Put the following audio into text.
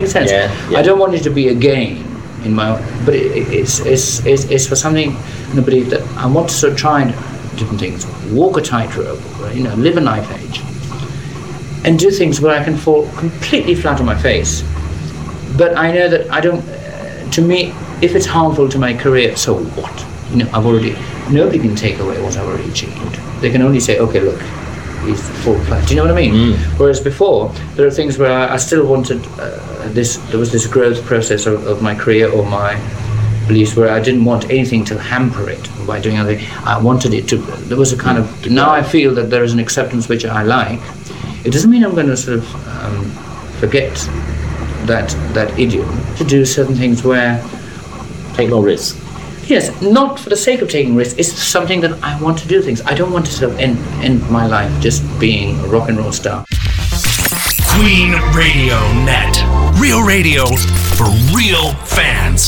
make sense? I don't want it to be a game in my own, but it's for something in the belief that I want to sort of try different things, walk a tightrope, live a knife edge, and do things where I can fall completely flat on my face. But I know that I don't. To me, if it's harmful to my career, so what? Nobody can take away what I've already achieved. They can only say, okay, look, he's full flat. Do you know what I mean? Whereas before, there are things where I still wanted there was this growth process of my career or my beliefs where I didn't want anything to hamper it by doing anything. I wanted it to, there was a kind of, now I feel that there is an acceptance which I like. It doesn't mean I'm going to sort of forget that idiom to do certain things where... Take no risk. Yes, not for the sake of taking risks. It's something that I want to do things. I don't want to sort of end my life just being a rock and roll star. Queen Radio Net. Real radio for real fans.